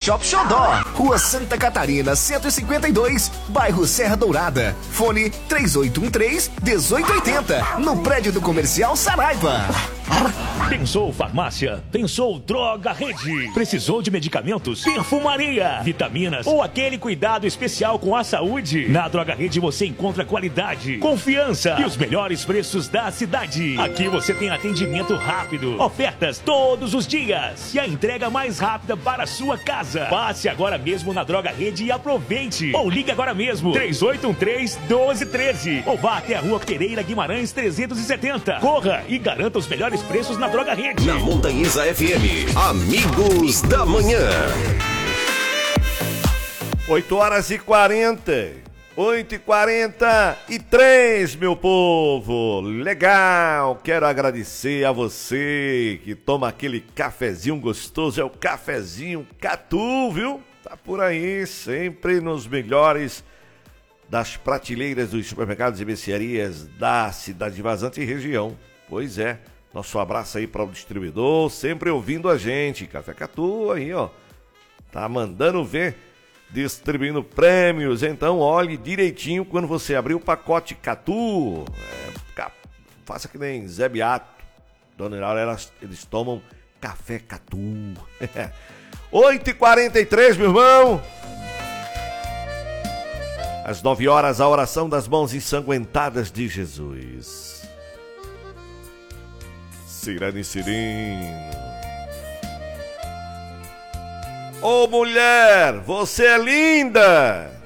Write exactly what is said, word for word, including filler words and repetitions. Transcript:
Shop Xodó, Rua Santa Catarina, cento e cinquenta e dois, bairro Serra Dourada. Fone três oito um três, um oito oito zero, no prédio do Comercial Saraiva. Pensou farmácia? Pensou Droga Rede? Precisou de medicamentos? Perfumaria, vitaminas ou aquele cuidado especial com a saúde? Na Droga Rede você encontra qualidade, confiança e os melhores preços da cidade. Aqui você tem atendimento rápido, ofertas todos os dias e a entrega mais rápida para a sua casa. Passe agora mesmo na Droga Rede e aproveite. Ou ligue agora mesmo, três oito um três, um dois um três. Ou vá até a Rua Pereira Guimarães trezentos e setenta. Corra e garanta os melhores preços na Droga Rede. Na Montanhisa F M, Amigos da Manhã. oito horas e quarenta. oito e quarenta e três, meu povo. Legal. Quero agradecer a você que toma aquele cafezinho gostoso. É o cafezinho Catu, viu? Tá por aí, sempre nos melhores das prateleiras dos supermercados e mercearias da cidade de Vazante e região. Pois é. Nosso abraço aí para o distribuidor, sempre ouvindo a gente. Café Catu aí, ó. Tá mandando ver, distribuindo prêmios. Então, olhe direitinho quando você abrir o pacote Catu. É, faça que nem Zé Beato. Dona Irala, elas, eles tomam café Catu. oito e quarenta e três, meu irmão. Às nove horas, a oração das mãos ensanguentadas de Jesus. Cirane Cirino. Ô mulher, você é linda!